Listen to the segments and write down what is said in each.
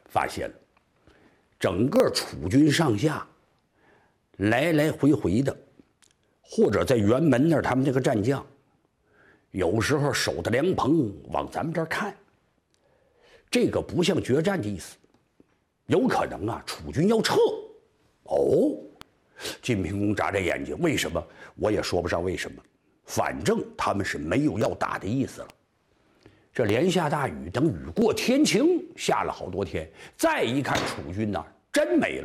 发现了，整个楚军上下来来回回的，或者在辕门那儿，他们这个战将有时候守着凉棚往咱们这儿看，这个不像决战的意思，有可能啊，楚军要撤。哦，晋平公眨眨眼睛，为什么？我也说不上为什么，反正他们是没有要打的意思了。这连下大雨，等雨过天晴，下了好多天，再一看楚军呐，真没了。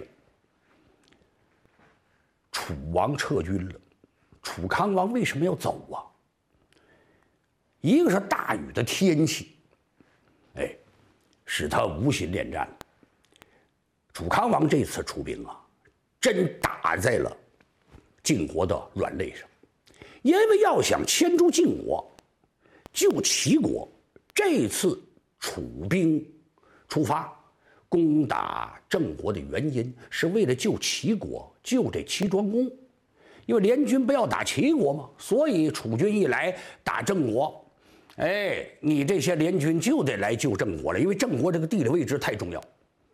楚王撤军了，楚康王为什么要走啊？一个是大雨的天气，使他无心恋战了。楚康王这次出兵啊，真打在了晋国的软肋上，因为要想牵住晋国，救齐国，这次楚兵出发攻打郑国的原因，是为了救齐国，救这齐庄公。因为联军不要打齐国嘛，所以楚军一来打郑国，你这些联军就得来救郑国了，因为郑国这个地理位置太重要，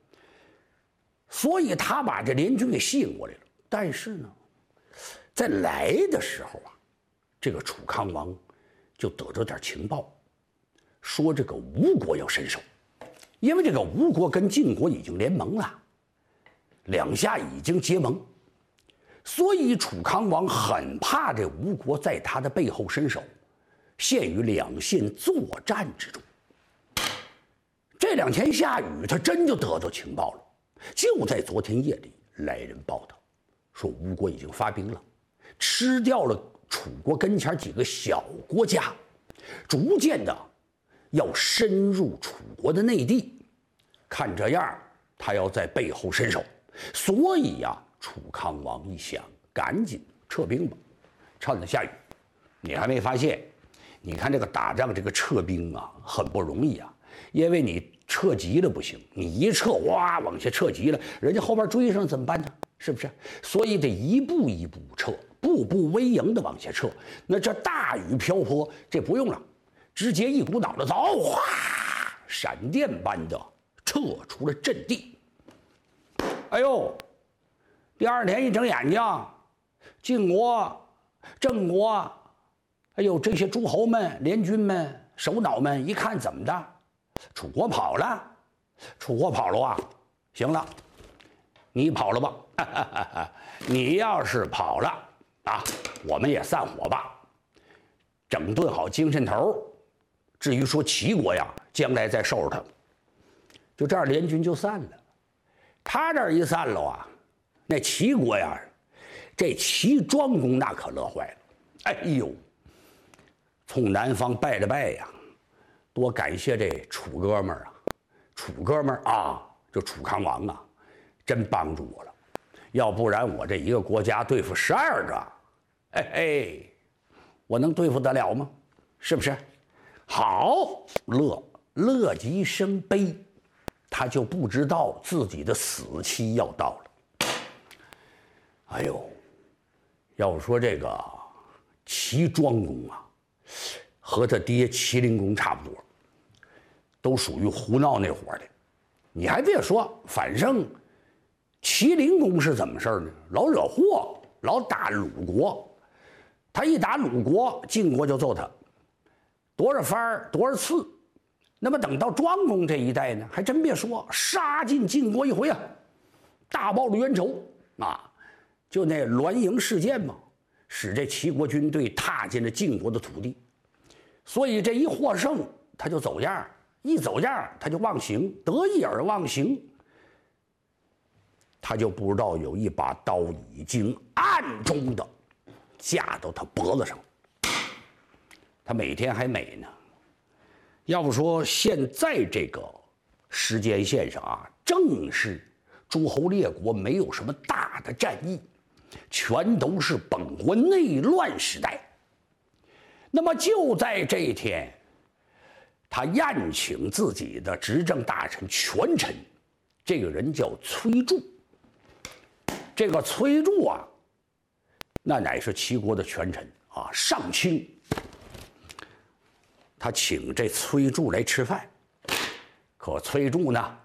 所以他把这联军给吸引过来了。但是呢，在来的时候啊，这个楚康王就得着点情报，说这个吴国要伸手，因为这个吴国跟晋国已经联盟了，两下已经结盟，所以楚康王很怕这吴国在他的背后伸手，陷于两线作战之中。这2天下雨，他真就得到情报了。就在昨天夜里，来人报道说吴国已经发兵了，吃掉了楚国跟前几个小国家，逐渐的要深入楚国的内地。看这样，他要在背后伸手，所以呀，楚康王一想，赶紧撤兵吧，趁着下雨。你还没发现？你看这个打仗，这个撤兵啊，很不容易啊，因为你撤急了不行，你一撤哇往下撤急了，人家后边追上怎么办呢？是不是？所以得一步一步撤，步步为营的往下撤。那这大雨瓢泼，这不用了，直接一股脑的走，哗，闪电般的撤出了阵地。哎呦，第2天一睁眼睛，晋国、郑国，哎呦，这些诸侯们、联军们、首脑们一看，怎么的？楚国跑了，楚国跑了啊！行了，你跑了吧，你要是跑了啊，我们也散伙吧，整顿好精神头。至于说齐国呀，将来再收拾他。就这样，联军就散了。他这一散了啊，那齐国呀，这齐庄公那可乐坏了。哎呦，从南方拜了拜呀，多感谢这楚哥们儿啊，楚哥们儿啊，就楚康王啊，真帮助我了。要不然我这一个国家对付12个，我能对付得了吗？是不是？好，乐极生悲，他就不知道自己的死期要到了。哎呦，要说这个齐庄公啊，和他爹齐灵公差不多，都属于胡闹那伙的。你还别说，反正齐灵公是怎么事呢？老惹祸，老打鲁国。他一打鲁国，晋国就揍他，多少番多少次。那么等到庄公这一代呢，还真别说，杀进晋国一回啊，大报了冤仇啊！就那栾盈事件嘛，使这齐国军队踏进了晋国的土地。所以这一获胜，他就走样，一走样他就忘形，得意而忘形。他就不知道有一把刀已经暗中的架到他脖子上，他每天还美呢。要不说现在这个时间线上啊，正是诸侯列国没有什么大的战役，全都是本国内乱时代。那么就在这一天，他宴请自己的执政大臣权臣，这个人叫崔杼。这个崔杼啊，那乃是齐国的权臣啊，上卿。他请这崔杼来吃饭，可崔杼呢，